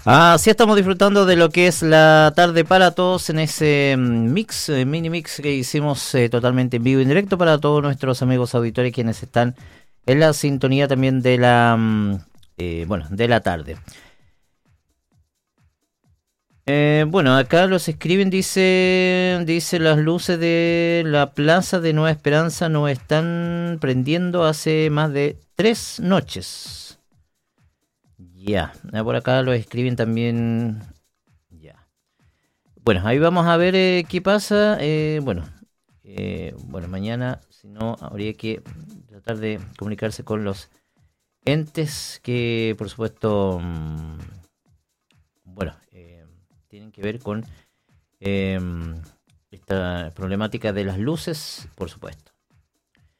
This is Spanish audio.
Así estamos disfrutando de lo que es la tarde para todos en ese mix, mini mix que hicimos totalmente en vivo y en directo para todos nuestros amigos auditores quienes están en la sintonía también de la de la tarde. Bueno, acá los escriben, dice las luces de la plaza de Nueva Esperanza no están prendiendo hace más de 3 noches. Ya, por acá lo escriben también. Ya. Bueno, ahí vamos a ver qué pasa. Mañana, si no, habría que tratar de comunicarse con los entes que, por supuesto, tienen que ver con esta problemática de las luces, por supuesto.